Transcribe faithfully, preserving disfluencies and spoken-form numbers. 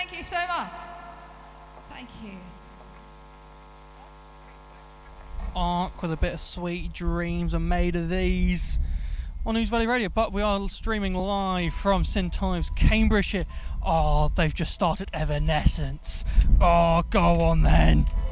Thank you so much. Thank you. Ark with a bit of Sweet Dreams are made of these on Ouse Valley Radio, but we are streaming live from St Ives, Cambridgeshire. Oh, they've just started Evanescence. Oh, go on then.